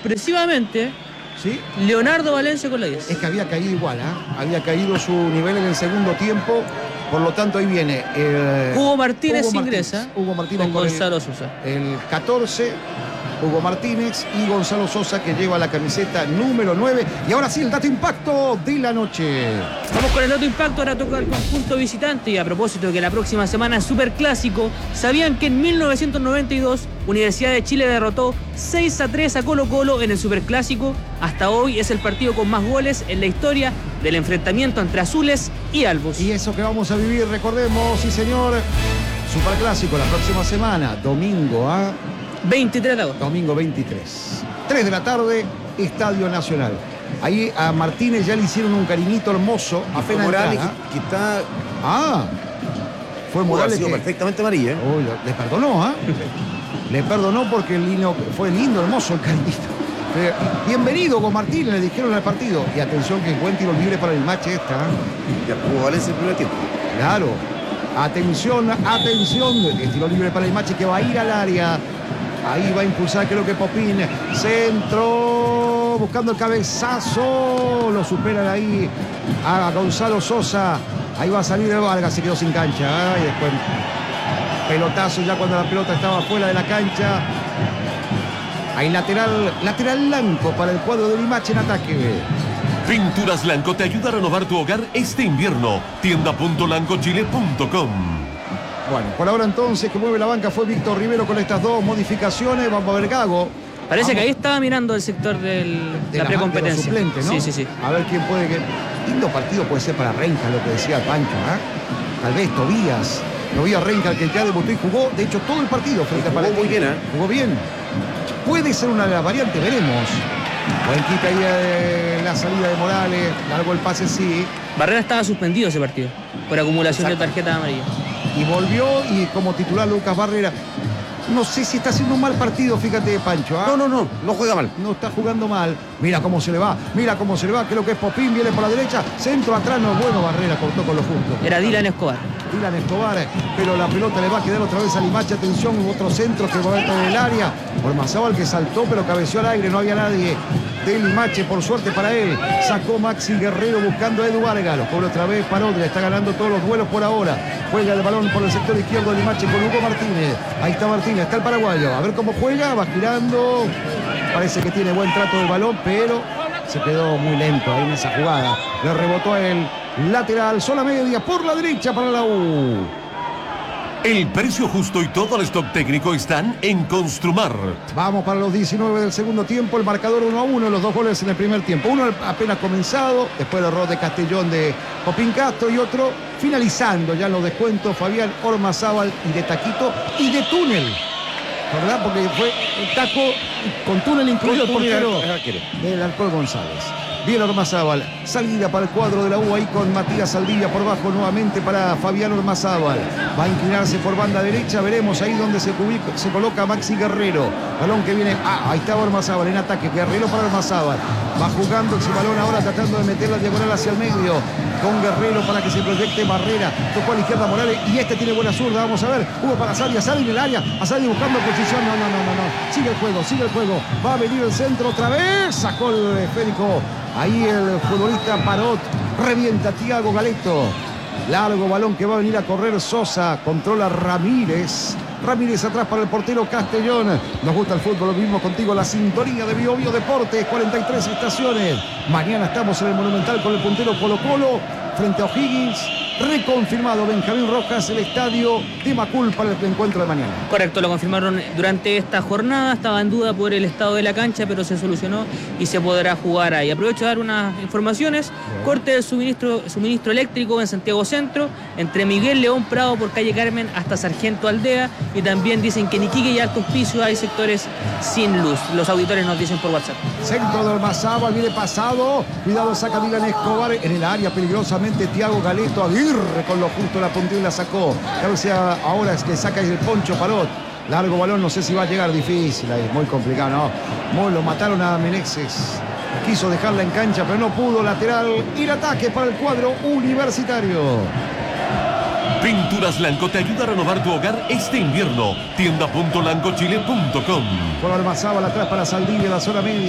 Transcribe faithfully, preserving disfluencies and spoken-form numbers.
sorpresivamente, ¿sí? Leonardo Valencia con la diez. Es que había caído igual, ¿eh? Había caído su nivel en el segundo tiempo. Por lo tanto, ahí viene. Eh, Hugo Martínez Hugo ingresa. Martínez, Hugo Martínez con con Gonzalo el, Sosa. El catorce. Hugo Martínez y Gonzalo Sosa, que lleva la camiseta número nueve. Y ahora sí, el dato impacto de la noche. Vamos con el dato impacto, ahora toca el conjunto visitante. Y a propósito de que la próxima semana es Superclásico, ¿sabían que en mil novecientos noventa y dos Universidad de Chile derrotó seis a tres a Colo Colo en el Superclásico? Hasta hoy es el partido con más goles en la historia del enfrentamiento entre azules y albos. Y eso que vamos a vivir, recordemos, sí señor, Superclásico la próxima semana, domingo, ¿ah? ¿eh? veintitrés de agosto. Domingo veintitrés. tres de la tarde, Estadio Nacional. Ahí a Martínez ya le hicieron un cariñito hermoso. Apenas Morales, entrar, que, que está... Ah, fue Morales. Ha sido que... perfectamente amarilla. ¿eh? Oh, le perdonó, ¿ah? ¿eh? Le perdonó porque el lindo, fue lindo, hermoso el cariñito. Eh, bienvenido con Martínez, le dijeron al partido. Y atención que buen tiro libre para el match esta. ¿eh? Ya jugó Valencia el primer tiempo. Claro. Atención, atención. El tiro libre para el match que va a ir al área. Ahí va a impulsar, creo que Popín. Centro, buscando el cabezazo. Lo superan ahí a Gonzalo Sosa. Ahí va a salir el Vargas, se quedó sin cancha. Y después pelotazo ya cuando la pelota estaba fuera de la cancha. Hay lateral, lateral blanco para el cuadro de Limache en ataque. Pinturas Lanco te ayuda a renovar tu hogar este invierno. tienda punto lanco chile punto com. Bueno, por ahora entonces que mueve la banca fue Víctor Rivero con estas dos modificaciones. Vamos a ver Gago. Parece Vamos. que ahí estaba mirando el sector del, de la la precompetencia. Suplente, ¿no? Sí, sí, sí. A ver quién puede. Que... Lindo partido puede ser para Renca, lo que decía Pancho. ¿eh? Tal vez Tobías. Tobías Renca, el que ya debutó y jugó, de hecho, todo el partido frente a Palestino. Jugó muy bien, ¿eh? Jugó bien. Puede ser una de las variantes, veremos. Buen quita ahí de la salida de Morales. Largo el pase, sí. Barrera estaba suspendido ese partido por acumulación Exacto. de tarjetas amarillas. Y volvió y como titular Lucas Barrera. No sé si está haciendo un mal partido, fíjate, Pancho. ¿ah? No, no, no, no juega mal. No está jugando mal. Mira cómo se le va, mira cómo se le va. Creo que es Popín, viene por la derecha. Centro atrás, no es bueno. Barrera cortó con lo justo. Era Dylan Escobar. Dylan Escobar, pero la pelota le va a quedar otra vez a Limache. Atención, otro centro que va a entrar en el área. Ormazábal que saltó, pero cabeció al aire. No había nadie de Limache, por suerte para él. Sacó Maxi Guerrero buscando a Edu Vargas. Lo cobre otra vez Parodre. Está ganando todos los duelos por ahora. Juega el balón por el sector izquierdo de Limache con Hugo Martínez. Ahí está Martínez, está el paraguayo. A ver cómo juega, va girando. Parece que tiene buen trato del balón, pero se quedó muy lento ahí en esa jugada. Le rebotó el lateral, sola media por la derecha para la U. El precio justo y todo el stock técnico están en Construmar. Vamos para los diecinueve del segundo tiempo, el marcador uno a uno, los dos goles en el primer tiempo. Uno apenas comenzado, después el error de Castellón de Popín Castro y otro finalizando ya los descuentos, Fabián Ormazábal y de taquito y de túnel. ¿Verdad? Porque fue un taco con túnel incluido el portero del Alcohol González. Bien Ormazábal, salida para el cuadro de la U ahí con Matías Saldivia por bajo nuevamente para Fabián Ormazábal. Va a inclinarse por banda derecha, veremos ahí donde se, ubica, se coloca Maxi Guerrero. Balón que viene, ah, ahí está Ormazábal en ataque, Guerrero para Ormazábal. Va jugando ese balón ahora tratando de meter la diagonal hacia el medio. Con Guerrero para que se proyecte Barrera. Tocó a la izquierda Morales y este tiene buena zurda, vamos a ver. Hugo para Asadi, Asadi en el área, Asadi buscando posición, no, no, no, no, no. Sigue el juego, sigue el juego. Va a venir el centro otra vez, sacó el esférico. Ahí el futbolista Parot revienta Thiago Galeto. Largo balón que va a venir a correr Sosa. Controla Ramírez. Ramírez atrás para el portero Castellón. Nos gusta el fútbol, lo mismo contigo. La sintonía de Bio Bio Deportes. cuarenta y tres estaciones. Mañana estamos en el Monumental con el puntero Colo Colo frente a O'Higgins. Reconfirmado Benjamín Rojas, el estadio de Macul para el encuentro de mañana. Correcto, lo confirmaron durante esta jornada. Estaba en duda por el estado de la cancha, pero se solucionó y se podrá jugar ahí. Aprovecho de dar unas informaciones. Bien. Corte del suministro, suministro eléctrico en Santiago Centro, entre Miguel León Prado por calle Carmen hasta Sargento Aldea. Y también dicen que en Iquique y Alto Hospicio hay sectores sin luz. Los auditores nos dicen por WhatsApp. Centro de Ormazábal, viene pasado. Cuidado, saca Dylan Escobar en el área peligrosamente. Thiago Galeto Aguirre con lo justo la puntilla y la sacó. A ver si ahora es que saca el Poncho Parot. Largo balón, no sé si va a llegar, difícil ahí, muy complicado, ¿no? Muy, lo mataron a Menexes. Quiso dejarla en cancha, pero no pudo. Lateral y el ataque para el cuadro universitario. Pinturas Lanco te ayuda a renovar tu hogar este invierno. tienda punto lanco chile punto com. Con Ormazábal atrás para Saldivia, la zona media.